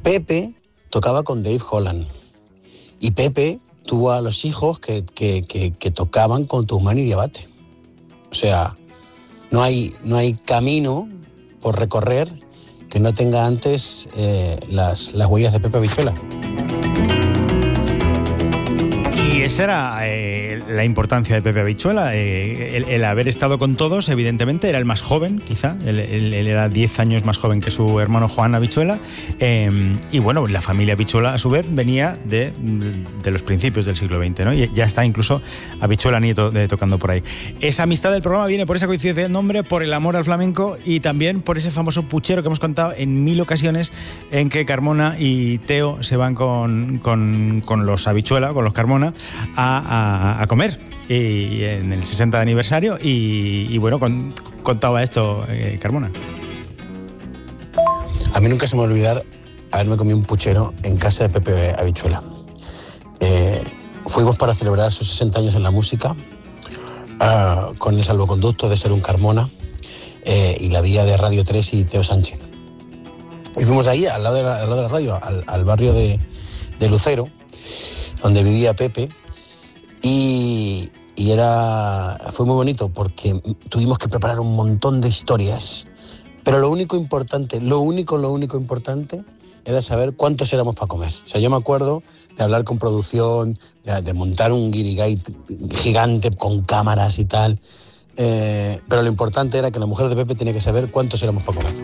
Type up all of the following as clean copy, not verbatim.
Pepe tocaba con Dave Holland. Y Pepe tuvo a los hijos que tocaban con Toumani Diabate. O sea, no hay camino por recorrer que no tenga antes las huellas de Pepe Habichuela. Y esa era la importancia de Pepe Habichuela, el haber estado con todos. Evidentemente era el más joven, quizá, él era 10 años más joven que su hermano Juan Habichuela, y bueno, la familia Habichuela a su vez venía de los principios del siglo XX, ¿no? Y ya está incluso Habichuela nieto tocando por ahí. Esa amistad del programa viene por esa coincidencia de nombre, por el amor al flamenco y también por ese famoso puchero que hemos contado en 1000 ocasiones, en que Carmona y Teo se van con los Habichuela, con los Carmona, a comer, y en el 60 de aniversario, y bueno, contaba esto Carmona. A mí nunca se me va a olvidar haberme comido un puchero en casa de Pepe Habichuela. Fuimos para celebrar sus 60 años en la música, con el salvoconducto de ser un Carmona, y la vía de Radio 3 y Teo Sánchez. Y fuimos ahí, al lado de la radio, al barrio de Lucero, donde vivía Pepe, y fue muy bonito porque tuvimos que preparar un montón de historias, pero lo único importante era saber cuántos éramos para comer. O sea, yo me acuerdo de hablar con producción, de montar un guirigay gigante con cámaras y tal, pero lo importante era que la mujer de Pepe tenía que saber cuántos éramos para comer.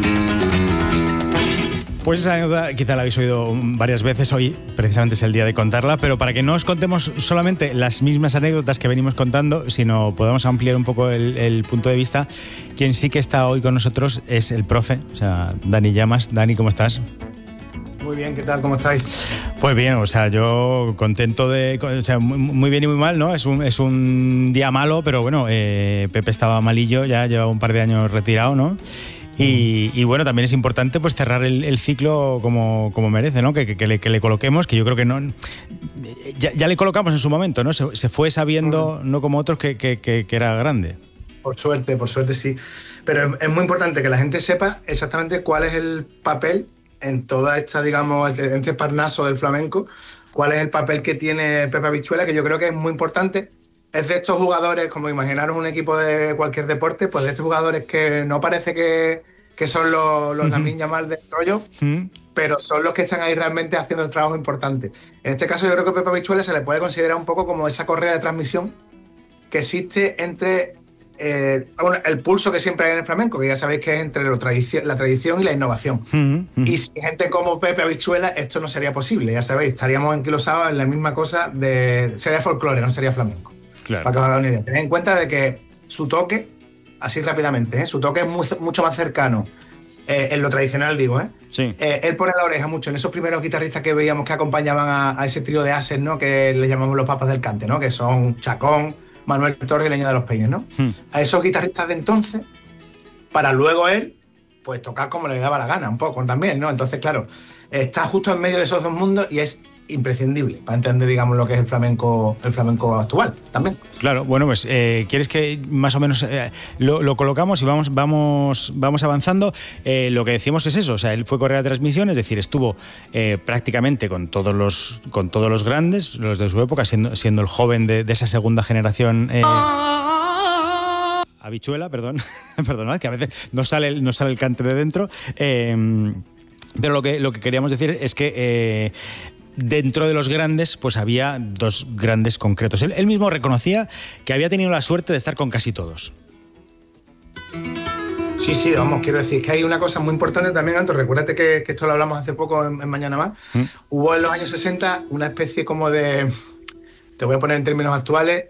Pues esa anécdota quizá la habéis oído varias veces, hoy precisamente es el día de contarla, pero para que no os contemos solamente las mismas anécdotas que venimos contando, sino podamos ampliar un poco el punto de vista, quien sí que está hoy con nosotros es el profe, o sea, Dani Llamas. Dani, ¿cómo estás? Muy bien, ¿qué tal? ¿Cómo estáis? Pues bien, o sea, yo contento o sea, muy bien y muy mal, ¿no? Es un día malo, pero bueno, Pepe estaba malillo, ya llevaba un par de años retirado, ¿no? Y bueno, también es importante pues cerrar el ciclo como merece, ¿no? Que le coloquemos, que yo creo que no ya le colocamos en su momento, ¿no? Se fue sabiendo, no como otros, que era grande. Por suerte sí. Pero es muy importante que la gente sepa exactamente cuál es el papel en toda esta, digamos, en este parnaso del flamenco, cuál es el papel que tiene Pepe Habichuela, que yo creo que es muy importante. Es de estos jugadores, como imaginaros un equipo de cualquier deporte, pues de estos jugadores que no parece que son los Lamine Yamal del rollo, pero son los que están ahí realmente haciendo el trabajo importante. En este caso yo creo que Pepe Habichuela se le puede considerar un poco como esa correa de transmisión que existe entre el pulso que siempre hay en el flamenco, que ya sabéis que es entre la tradición y la innovación. Y sin gente como Pepe Habichuela esto no sería posible, ya sabéis, estaríamos enquilosados en la misma cosa, sería folclore, no sería flamenco. Claro. Para que os hagáis una idea. Tened en cuenta de que su toque, así rápidamente, su toque es mucho más cercano, en lo tradicional digo, Sí. Él pone la oreja mucho en esos primeros guitarristas que veíamos que acompañaban a ese trío de ases, ¿no? Que le llamamos los papas del cante, ¿no? Que son Chacón, Manuel Torres y Leña de los Peines, ¿no? A esos guitarristas de entonces, para luego él, pues tocar como le daba la gana, un poco también, ¿no? Entonces, claro, está justo en medio de esos dos mundos y es imprescindible para entender, digamos, lo que es el flamenco actual también. Claro, bueno, pues ¿quieres que más o menos lo colocamos y vamos avanzando? Lo que decimos es eso, o sea, él fue correa de transmisión, es decir, estuvo prácticamente con todos los grandes, los de su época, siendo el joven de esa segunda generación. Habichuela, perdonad, que a veces no sale el cante de dentro, pero lo que queríamos decir es que dentro de los grandes, pues había dos grandes concretos. Él mismo reconocía que había tenido la suerte de estar con casi todos. Sí, vamos, quiero decir que hay una cosa muy importante también, Anto, recuérdate que esto lo hablamos hace poco en Mañana Más. Hubo en los años 60 una especie como de, te voy a poner en términos actuales,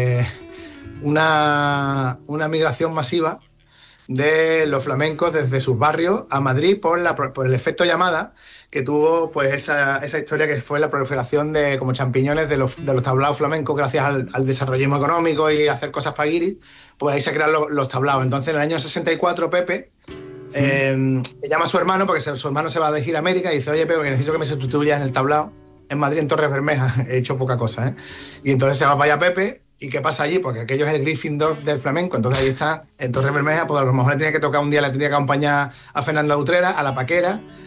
una migración masiva de los flamencos desde sus barrios a Madrid por el efecto llamada que tuvo pues esa historia que fue la proliferación de como champiñones de los tablaos flamencos gracias al desarrollismo económico y hacer cosas para guiris, pues ahí se crean los tablaos. Entonces en el año 64 Pepe le llama a su hermano porque su hermano se va de gira a América y dice: oye Pepe, que necesito que me sustituyas en el tablao en Madrid, en Torres Bermejas. He hecho poca cosa, Y entonces se va para allá Pepe. ¿Y qué pasa allí? Porque aquello es el Gryffindor del flamenco. Entonces ahí está, en Torres Bermejas, pues a lo mejor le tenía que tocar un día, le tenía que acompañar a Fernanda Utrera, a La Paquera,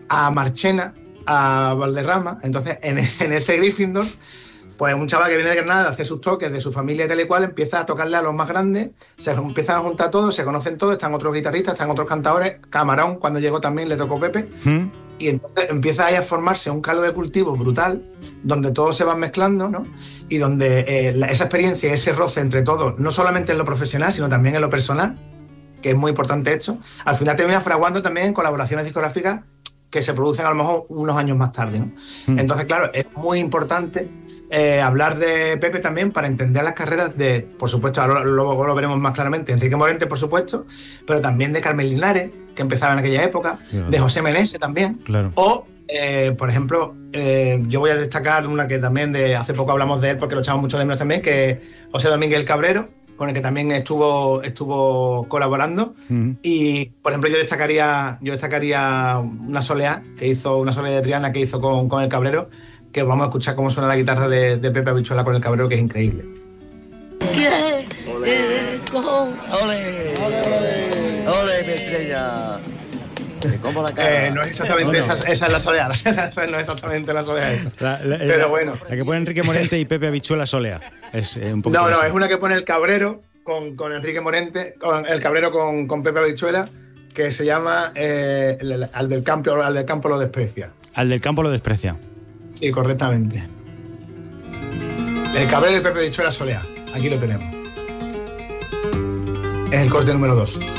a Marchena, a Valderrama. Entonces, en ese Gryffindor, pues un chaval que viene de Granada, hace sus toques de su familia y tal y cual, empieza a tocarle a los más grandes, se empiezan a juntar todos, se conocen todos, están otros guitarristas, están otros cantadores. Camarón, cuando llegó también, le tocó Pepe. Y entonces empieza ahí a formarse un caldo de cultivo brutal, donde todos se van mezclando, ¿no? Y donde esa experiencia, ese roce entre todos, no solamente en lo profesional, sino también en lo personal, que es muy importante esto, al final termina fraguando también en colaboraciones discográficas que se producen a lo mejor unos años más tarde, ¿no? Entonces, claro, es muy importante hablar de Pepe también para entender las carreras de, por supuesto, ahora luego lo veremos más claramente, Enrique Morente, por supuesto, pero también de Carmen Linares, que empezaba en aquella época, claro, de José Meneses también, claro, o, por ejemplo, yo voy a destacar una que también hace poco hablamos de él porque lo echamos mucho de menos también, que es José Domínguez el Cabrero, con el que también estuvo colaborando. Y, por ejemplo, yo destacaría una soleá de Triana que hizo con el Cabrero, que vamos a escuchar cómo suena la guitarra de Pepe Habichuela con el Cabrero, que es increíble. ¿Qué? ¡Ole! ¡Ole, mi estrella! Te como la cara. No es exactamente esa es la soleá, no es exactamente la soleá esa. Pero bueno. La que pone Enrique Morente y Pepe Habichuela soleá. Es un poco. No, es una que pone el Cabrero con Enrique Morente, con el Cabrero con Pepe Habichuela, que se llama Al del campo lo desprecia. Al del campo lo desprecia. Sí, correctamente. El Cabrero y Pepe Habichuela soleá. Aquí lo tenemos. Es el corte número 2.